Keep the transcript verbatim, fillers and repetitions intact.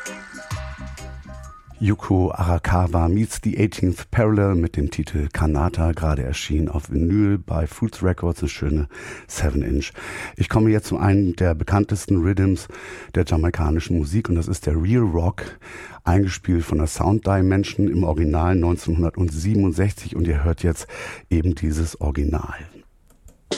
Yuko Arakawa meets the eighteenth Parallel mit dem Titel Kanata, gerade erschienen auf Vinyl bei Fruits Records, eine schöne seven inch. Ich komme jetzt zu einem der bekanntesten Rhythms der jamaikanischen Musik und das ist der Real Rock, eingespielt von der Sound Dimension im Original neunzehnhundertsiebenundsechzig und ihr hört jetzt eben dieses Original.